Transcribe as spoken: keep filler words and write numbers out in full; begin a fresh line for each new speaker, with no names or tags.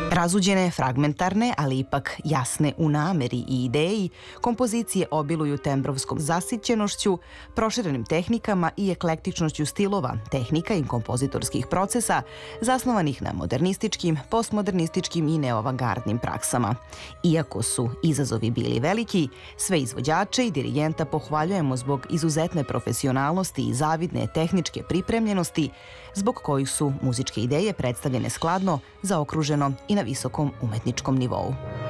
Razuđene, fragmentarne, ali ipak jasne u nameri i ideji, kompozicije obiluju tembrovskom zasićenošću, proširenim tehnikama i eklektičnošću stilova, tehnika i kompozitorskih procesa zasnovanih na modernističkim, postmodernističkim i neoavangardnim praksama. Iako su izazovi bili veliki, sve izvođače i dirigenta pohvaljujemo zbog izuzetne profesionalnosti i zavidne tehničke pripremljenosti, zbog kojih su muzičke ideje predstavljene skladno, zaokruženo i na visokom umetničkom nivou.